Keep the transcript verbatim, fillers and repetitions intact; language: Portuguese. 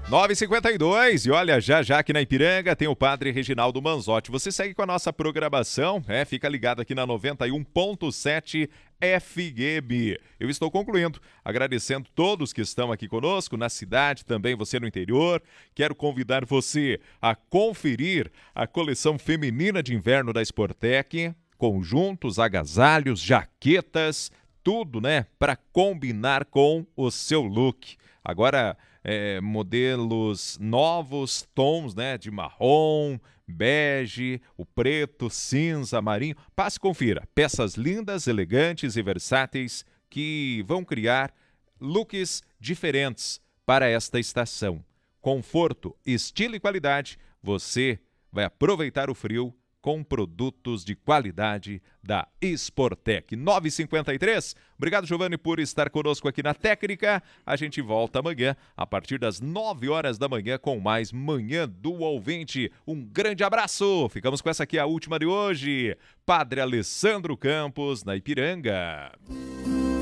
nove e cinquenta e dois, e olha, já já aqui na Ipiranga tem o Padre Reginaldo Manzotti. Você segue com a nossa programação, é, fica ligado aqui na noventa e um ponto sete F M. Eu estou concluindo, agradecendo todos que estão aqui conosco, na cidade, também você no interior. Quero convidar você a conferir a coleção feminina de inverno da Sportec, conjuntos, agasalhos, jaquetas, tudo, né, para combinar com o seu look. Agora, é, modelos novos, tons, né, de marrom, bege, o preto, cinza, marinho. Passe e confira. Peças lindas, elegantes e versáteis que vão criar looks diferentes para esta estação. Conforto, estilo e qualidade. Você vai aproveitar o frio com produtos de qualidade da Sportec. nove e cinquenta e três. Obrigado, Giovanni, por estar conosco aqui na técnica. A gente volta amanhã, a partir das nove horas da manhã, com mais Manhã do Ouvinte. Um grande abraço. Ficamos com essa aqui, a última de hoje. Padre Alessandro Campos, na Ipiranga.